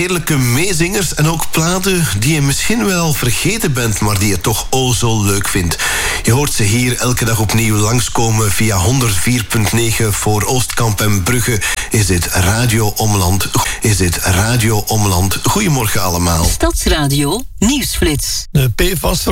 heerlijke meezingers en ook platen die je misschien wel vergeten bent, maar die je toch zo leuk vindt. Je hoort ze hier elke dag opnieuw langskomen via 104.9 voor Oostkamp en Brugge. Is dit Radio Ommeland? Is dit Radio Ommeland? Goedemorgen allemaal. Stadsradio Nieuwsflits. De PFAS